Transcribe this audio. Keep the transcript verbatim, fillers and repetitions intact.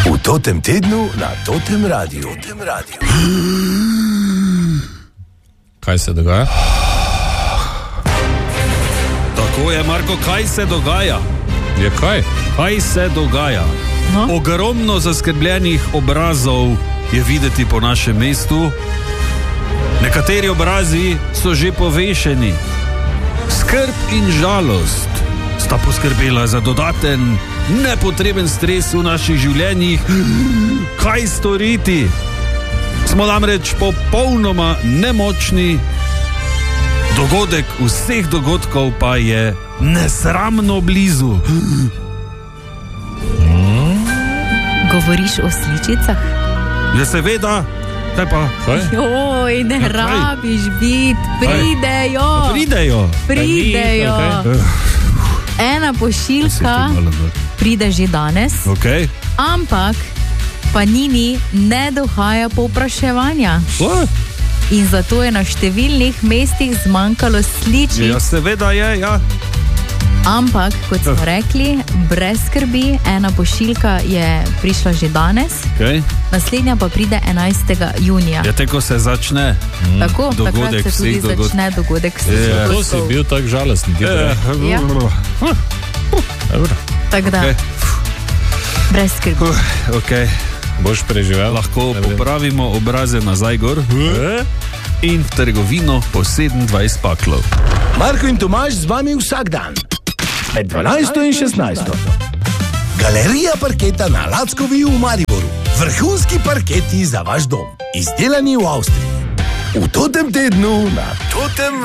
V totem tednu na Totem Radiu. Totem Radiu. Kaj se dogaja? Tako je, Marko, kaj se dogaja? Je kaj? Kaj se dogaja? No? Ogromno zaskrbljenih obrazov je videti po našem mestu. Nekateri obrazi so že povešeni. Skrb in žalost sta poskrbela za dodaten, nepotreben stres v naših življenjih. Kaj storiti? Smo namreč popolnoma nemočni. Dogodek vseh dogodkov pa je nesramno blizu. Govoriš o sličicah? Ja, seveda. Kaj pa? Kaj? Joj, ne Ja, kaj? rabiš biti, pridejo. Pridejo. Pridejo. Kaj? Ena pošiljka pride že danes, Okay. ampak Panini ne dohaja povpraševanja. What? In zato je na številnih mestih zmanjkalo sličic. Ja, seveda je, ja. Ampak, kot smo rekli, brez skrbi, ena pošiljka je prišla že danes, Okay. naslednja pa pride enajstega junija. Ja, tako se začne. Mm. Tako, Dogodek takrat se tudi vseh dogodkov. začne dogodek vseh Ja. To si dogodkov. bil tak žalosten. Ja. Ja. Dobro. Tako da, Okay. brez skrbi. Okay. Boš preživel? Lahko popravimo obraze nazaj gor in v trgovino po sedemindvajset paklov. Marko in Tomaž z vami vsak dan. Med dvanajsto in šestnajsto. Galerija parketa na Lackovi v Mariboru. Vrhunski parketi za vaš dom. Izdelani v Avstriji. V totem tednu na Totem